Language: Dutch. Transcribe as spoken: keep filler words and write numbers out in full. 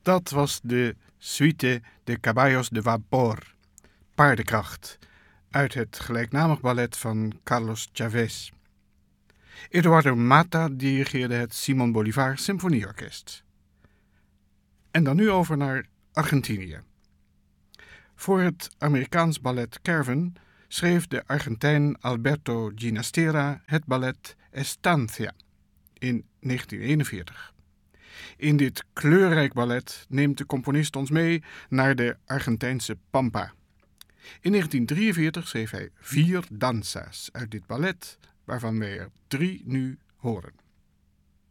Dat was de Suite de Caballos de Vapor, paardenkracht, uit het gelijknamig ballet van Carlos Chavez. Eduardo Mata dirigeerde het Simon Bolivar Symfonieorkest. En dan nu over naar Argentinië. Voor het Amerikaans ballet Caravan schreef de Argentijn Alberto Ginastera het ballet Estancia in negentien eenenveertig. In dit kleurrijk ballet neemt de componist ons mee naar de Argentijnse Pampa. In negentien drieënveertig schreef hij vier danza's uit dit ballet, waarvan wij er drie nu horen.